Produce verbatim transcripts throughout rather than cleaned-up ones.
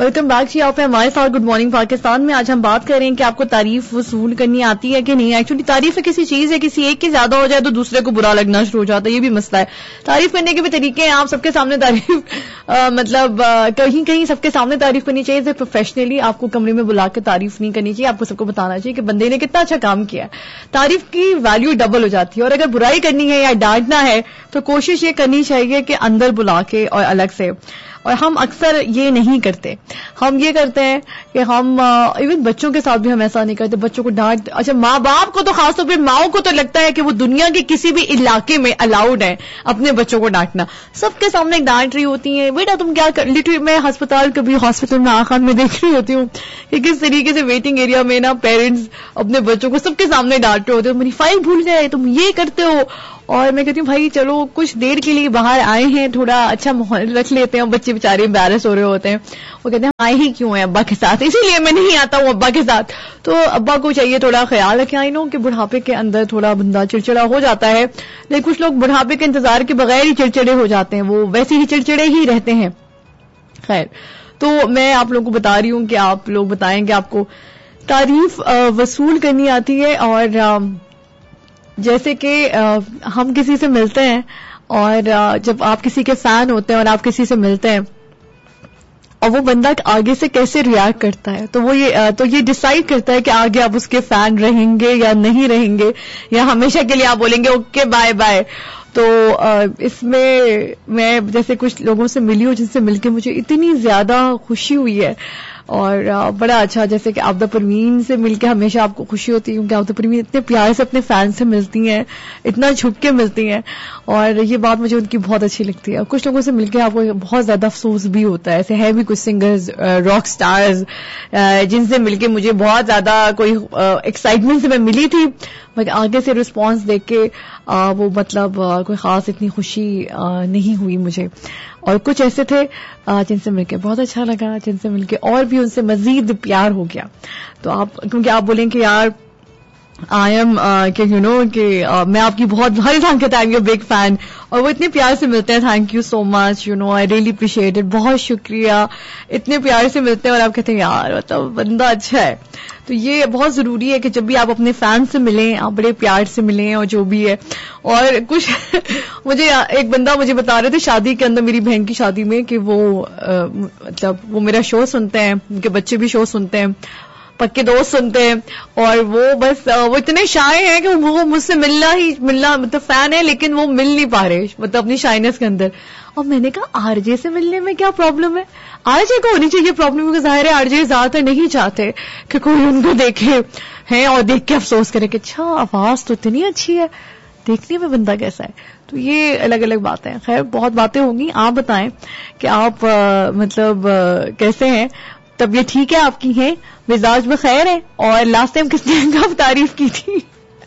Welcome back جی. آپ ہمارے ساتھ گڈ مارننگ پاکستان میں. آج ہم بات کر رہے ہیں کہ آپ کو تعریف وصول کرنی آتی ہے کہ نہیں. ایکچولی تعریف کسی چیز ہے, کسی ایک کی زیادہ ہو جائے تو دوسرے کو برا لگنا شروع ہو جاتا ہے, یہ بھی مسئلہ ہے. تعریف کرنے کے بھی طریقے ہیں. آپ سب کے سامنے تعریف مطلب کہیں کہیں سب کے سامنے تعریف کرنی چاہیے. پروفیشنلی آپ کو کمرے میں بلا کے تعریف نہیں کرنی چاہیے. آپ کو سب کو بتانا چاہیے کہ بندے نے کتنا اچھا کام کیا ہے. تعریف کی ویلیو ڈبل ہو جاتی ہے. اور اگر برائی کرنی ہے یا ڈانٹنا ہے تو کوشش یہ کرنی چاہیے کہ اندر بلا کے اور الگ سے. اور ہم اکثر یہ نہیں کرتے. ہم یہ کرتے ہیں کہ ہم ایون بچوں کے ساتھ بھی ہم ایسا نہیں کرتے. بچوں کو ڈانٹ, اچھا ماں باپ کو تو خاص طور پہ ماؤں کو تو لگتا ہے کہ وہ دنیا کے کسی بھی علاقے میں الاؤڈ ہے اپنے بچوں کو ڈانٹنا. سب کے سامنے ڈانٹ رہی ہوتی ہیں, بیٹا تم کیا کر. لٹرلی میں ہسپتال کبھی ہاسپٹل میں آخر میں دیکھ رہی ہوتی ہوں کہ کس طریقے سے ویٹنگ ایریا میں نا پیرنٹس اپنے بچوں کو سب کے سامنے ڈانٹ رہے ہوتے ہیں. میری فائل بھول گئے, تم یہ کرتے ہو. اور میں کہتی ہوں بھائی چلو کچھ دیر کے لیے باہر آئے ہیں, تھوڑا اچھا ماحول رکھ لیتے ہیں. بچے بیچارے امبیرس ہو رہے ہوتے ہیں. وہ کہتے ہیں آئے ہی کیوں ہیں ابا کے ساتھ, اسی لیے میں نہیں آتا ہوں ابا کے ساتھ. تو ابا کو چاہیے تھوڑا خیال رکھے. آئی نو کہ بڑھاپے کے اندر تھوڑا بندہ چڑچڑا ہو جاتا ہے, لیکن کچھ لوگ بڑھاپے کے انتظار کے بغیر ہی چڑچڑے ہو جاتے ہیں, وہ ویسے ہی چڑچڑے ہی رہتے ہیں. خیر, تو میں آپ لوگوں کو بتا رہی ہوں کہ آپ لوگ بتائیں کہ آپ کو تعریف وصول کرنی آتی ہے. اور جیسے کہ ہم کسی سے ملتے ہیں اور جب آپ کسی کے فین ہوتے ہیں اور آپ کسی سے ملتے ہیں اور وہ بندہ آگے سے کیسے ریئیکٹ کرتا ہے تو وہ یہ تو یہ ڈیسائیڈ کرتا ہے کہ آگے آپ اس کے فین رہیں گے یا نہیں رہیں گے, یا ہمیشہ کے لیے آپ بولیں گے اوکے بائے بائے. تو اس میں میں جیسے کچھ لوگوں سے ملی ہوں جن سے مل کے مجھے اتنی زیادہ خوشی ہوئی ہے, اور بڑا اچھا. جیسے کہ آبدہ پروین سے مل کے ہمیشہ آپ کو خوشی ہوتی ہے کہ آبدہ پروین اتنے پیار سے اپنے فین سے ملتی ہیں, اتنا جھک کے ملتی ہیں, اور یہ بات مجھے ان کی بہت اچھی لگتی ہے. اور کچھ لوگوں سے مل کے آپ کو بہت زیادہ افسوس بھی ہوتا ہے. ایسے ہے بھی کچھ سنگرز, راک سٹارز جن سے مل کے مجھے بہت زیادہ کوئی ایکسائٹمنٹ سے میں ملی تھی, مگر آگے سے رسپانس دیکھ کے وہ مطلب کوئی خاص اتنی خوشی نہیں ہوئی مجھے. اور کچھ ایسے تھے جن سے مل کے بہت اچھا لگا, جن سے مل کے اور بھی ان سے مزید پیار ہو گیا. تو آپ کیونکہ آپ بولیں کہ یار آئی ایم کہ یو نو کہ میں آپ کی بہت ہر انسان کہتا ہے I am your big fan, اور وہ اتنے پیار سے ملتے ہیں. Thank you so much, you know I really appreciate it, بہت شکریہ. اتنے پیار سے ملتے ہیں اور آپ کہتے ہیں یار مطلب بندہ اچھا ہے. تو یہ بہت ضروری ہے کہ جب بھی آپ اپنے فین سے ملیں آپ بڑے پیار سے ملیں, اور جو بھی ہے. اور کچھ مجھے ایک بندہ مجھے بتا رہے تھے شادی کے اندر, میری بہن کی شادی میں, کہ وہ مطلب وہ میرا شو سنتے ہیں, ان کے بچے بھی شو سنتے ہیں, پکے دوست سنتے ہیں, اور وہ بس وہ اتنے شائع ہیں کہ وہ مجھ سے ملنا ہی ملنا مطلب فین ہے, لیکن وہ مل نہیں پا رہے مطلب اپنی شائنس کے اندر. اور میں نے کہا آر جے سے ملنے میں کیا پرابلم ہے, آر جے کو ہونی چاہیے پرابلم, کیونکہ ظاہر ہے آر جے زیادہ تر نہیں چاہتے کہ کوئی ان کو دیکھے ہیں اور دیکھ کے افسوس کرے کہ اچھا آواز تو اتنی اچھی ہے, دیکھنے میں بندہ کیسا ہے. تو یہ الگ الگ باتیں ہیں. خیر بہت باتیں ہوں گی. آپ بتائیں کہ آپ مطلب کیسے ہیں, طبیعت ٹھیک ہے آپ کی, ہے مزاج میں خیر ہے, اور لاسٹ ٹائم کس نے کب تعریف کی تھی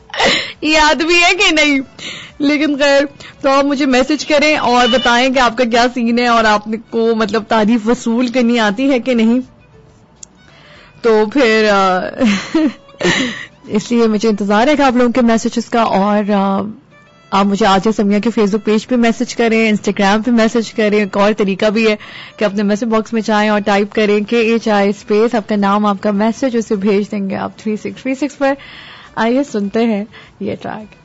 یاد بھی ہے کہ نہیں. لیکن خیر, تو آپ مجھے میسج کریں اور بتائیں کہ آپ کا کیا سین ہے, اور آپ کو مطلب تعریف وصول کرنی آتی ہے کہ نہیں. تو پھر اس لیے مجھے انتظار ہے کہ آپ لوگوں کے میسیجز کا. اور آپ مجھے آج سمیہ کے فیس بک پیج پہ میسج کریں, انسٹاگرام پہ میسج کریں. ایک اور طریقہ بھی ہے کہ اپنے میسج باکس میں جائیں اور ٹائپ کریں کہ ایچ آئی اسپیس آپ کا نام آپ کا میسج, اسے بھیج دیں گے آپ تھری سکس تھری سکس پر. آئیے سنتے ہیں یہ ٹریک.